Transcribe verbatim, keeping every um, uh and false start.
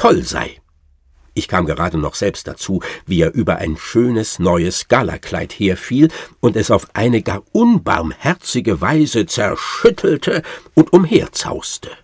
toll sei. Ich kam gerade noch selbst dazu, wie er über ein schönes neues Galakleid herfiel und es auf eine gar unbarmherzige Weise zerschüttelte und umherzauste.